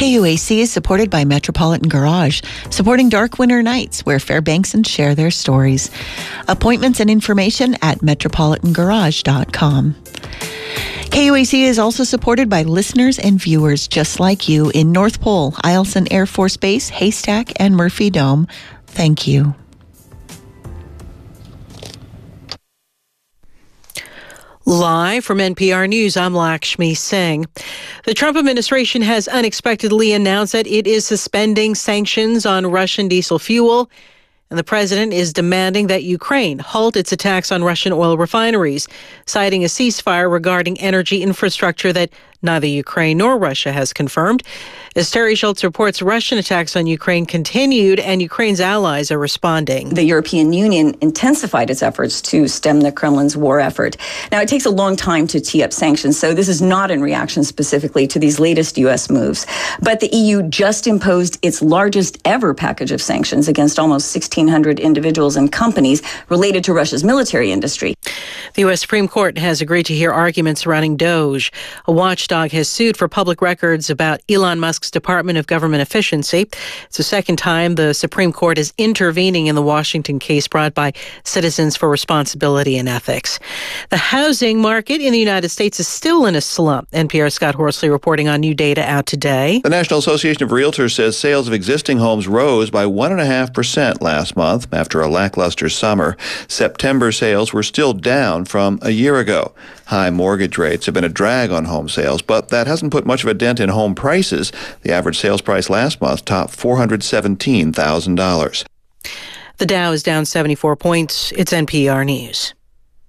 KUAC is supported by Metropolitan Garage, supporting dark winter nights where Fairbanksans share their stories. Appointments and information at metropolitangarage.com. KUAC is also supported by listeners and viewers just like you in North Pole, Eielson Air Force Base, Haystack, and Murphy Dome. Thank you. Live from NPR News, I'm Lakshmi Singh. The Trump administration has unexpectedly announced that it is suspending sanctions on Russian diesel fuel, and the president is demanding that Ukraine halt its attacks on Russian oil refineries, citing a ceasefire regarding energy infrastructure that neither Ukraine nor Russia has confirmed. As Terry Schultz reports, Russian attacks on Ukraine continued and Ukraine's allies are responding. The European Union intensified its efforts to stem the Kremlin's war effort. Now, it takes a long time to tee up sanctions, so this is not in reaction specifically to these latest U.S. moves. But the EU just imposed its largest ever package of sanctions against almost 1,600 individuals and companies related to Russia's military industry. The U.S. Supreme Court has agreed to hear arguments surrounding DOGE. A watchdog has sued for public records about Elon Musk's Department of Government Efficiency. It's the second time the Supreme Court is intervening in the Washington case brought by Citizens for Responsibility and Ethics. The housing market in the United States is still in a slump. NPR's Scott Horsley reporting on new data out today. The National Association of Realtors says sales of existing homes rose by 1.5% last month after a lackluster summer. September sales were still down from a year ago. High mortgage rates have been a drag on home sales, but that hasn't put much of a dent in home prices. The average sales price last month topped $417,000. The Dow is down 74 points. It's NPR News.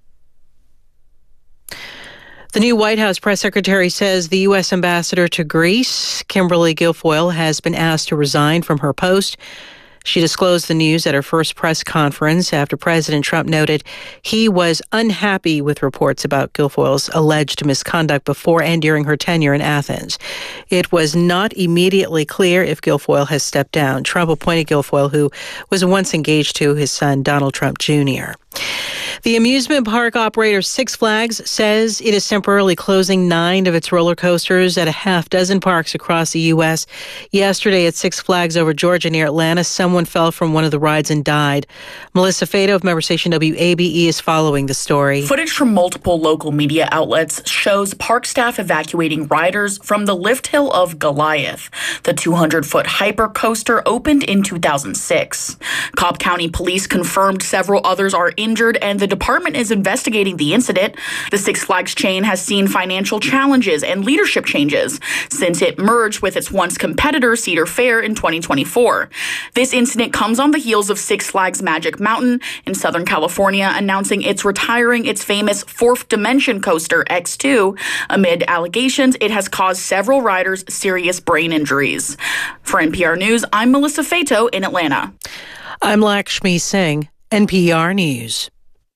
The new White House press secretary says the U.S. ambassador to Greece, Kimberly Guilfoyle, has been asked to resign from her post. She disclosed the news at her first press conference after President Trump noted he was unhappy with reports about Guilfoyle's alleged misconduct before and during her tenure in Athens. It was not immediately clear if Guilfoyle has stepped down. Trump appointed Guilfoyle, who was once engaged to his son, Donald Trump Jr. The amusement park operator Six Flags says it is temporarily closing 9 of its roller coasters at a half dozen parks across the U.S. Yesterday at Six Flags over Georgia near Atlanta, someone fell from one of the rides and died. Melissa Fado of member station WABE is following the story. Footage from multiple local media outlets shows park staff evacuating riders from the lift hill of Goliath. The 200-foot hyper coaster opened in 2006. Cobb County Police confirmed several others are injured, and the department is investigating the incident. The Six Flags chain has seen financial challenges and leadership changes since it merged with its once competitor Cedar Fair in 2024. This incident comes on the heels of Six Flags Magic Mountain in Southern California announcing it's retiring its famous Fourth Dimension coaster X2 amid allegations it has caused several riders serious brain injuries. For NPR News, I'm Melissa Fato in Atlanta. I'm Lakshmi Singh, NPR News.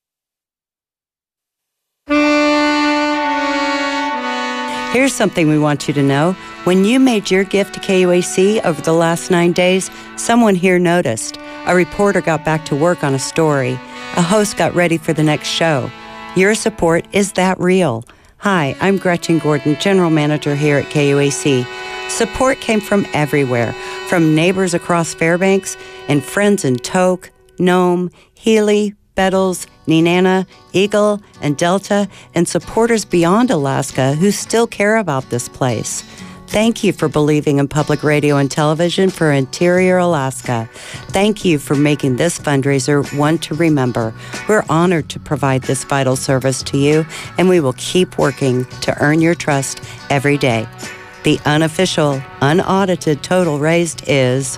Here's something we want you to know. When you made your gift to KUAC over the last 9 days, someone here noticed. A reporter got back to work on a story. A host got ready for the next show. Your support is that real. Hi, I'm Gretchen Gordon, General Manager here at KUAC. Support came from everywhere, from neighbors across Fairbanks and friends in Tok, Nome, Healy, Bettles, Nenana, Eagle, and Delta, and supporters beyond Alaska who still care about this place. Thank you for believing in public radio and television for Interior Alaska. Thank you for making this fundraiser one to remember. We're honored to provide this vital service to you, and we will keep working to earn your trust every day. The unofficial, unaudited total raised is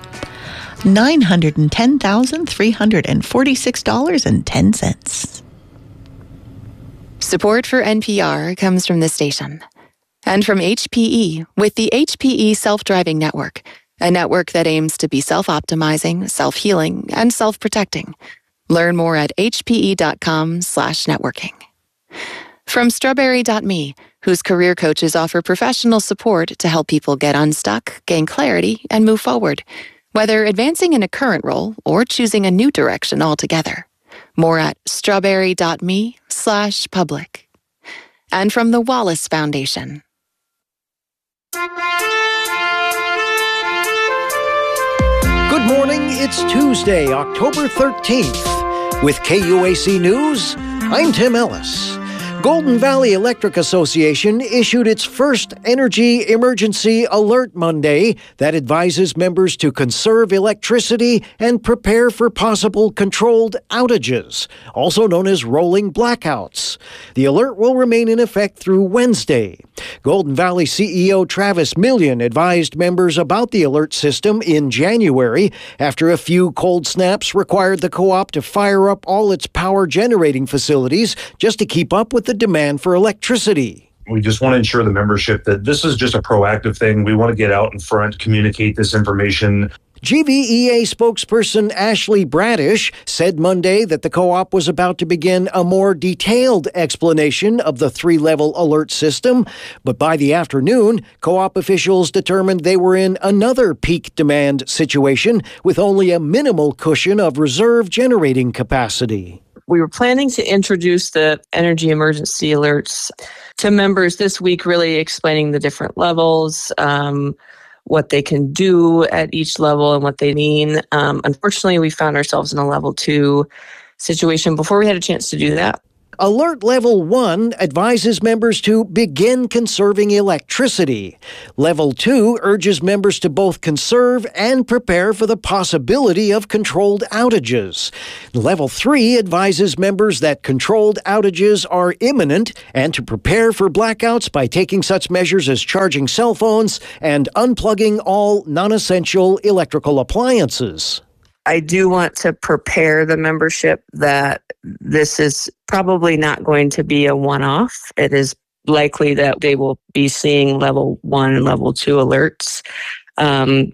$910,346.10. Support for NPR comes from this station and from HPE with the HPE Self-Driving Network, a network that aims to be self-optimizing, self-healing, and self-protecting. Learn more at hpe.com/networking. From Strawberry.me, whose career coaches offer professional support to help people get unstuck, gain clarity, and move forward, whether advancing in a current role or choosing a new direction altogether. More at strawberry.me/public. And from the Wallace Foundation. It's Tuesday, October 13th. With KUAC News, I'm Tim Ellis. Golden Valley Electric Association issued its first energy emergency alert Monday that advises members to conserve electricity and prepare for possible controlled outages, also known as rolling blackouts. The alert will remain in effect through Wednesday. Golden Valley CEO Travis Million advised members about the alert system in January after a few cold snaps required the co-op to fire up all its power generating facilities just to keep up with the demand for electricity. We just want to ensure the membership that this is just a proactive thing. We want to get out in front, communicate this information. GVEA spokesperson Ashley Bradish said Monday that the co-op was about to begin a more detailed explanation of the 3-level alert system. But by the afternoon, co-op officials determined they were in another peak demand situation with only a minimal cushion of reserve generating capacity. We were planning to introduce the energy emergency alerts to members this week, really explaining the different levels, what they can do at each level and what they mean. Unfortunately, we found ourselves in a level 2 situation before we had a chance to do that. Alert Level 1 advises members to begin conserving electricity. Level 2 urges members to both conserve and prepare for the possibility of controlled outages. Level 3 advises members that controlled outages are imminent and to prepare for blackouts by taking such measures as charging cell phones and unplugging all non-essential electrical appliances. I do want to prepare the membership that this is probably not going to be a one-off. It is likely that they will be seeing level 1 and level 2 alerts